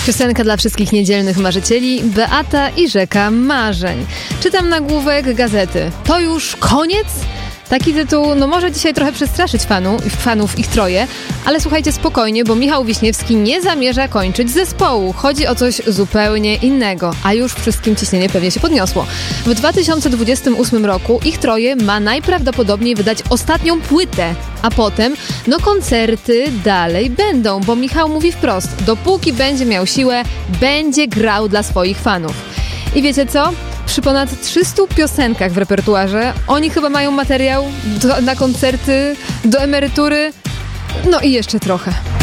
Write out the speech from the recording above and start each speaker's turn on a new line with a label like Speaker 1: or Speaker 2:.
Speaker 1: Piosenka dla wszystkich niedzielnych marzycieli, Beata i Rzeka Marzeń. Czytam nagłówek gazety. To już koniec? Taki tytuł może dzisiaj trochę przestraszyć fanów ich troje, ale słuchajcie spokojnie, bo Michał Wiśniewski nie zamierza kończyć zespołu. Chodzi o coś zupełnie innego, a już wszystkim ciśnienie pewnie się podniosło. W 2028 roku ich troje ma najprawdopodobniej wydać ostatnią płytę, a potem koncerty dalej będą, bo Michał mówi wprost, dopóki będzie miał siłę, będzie grał dla swoich fanów. I wiecie co? Przy ponad 300 piosenkach w repertuarze oni chyba mają materiał na koncerty, do emerytury, i jeszcze trochę.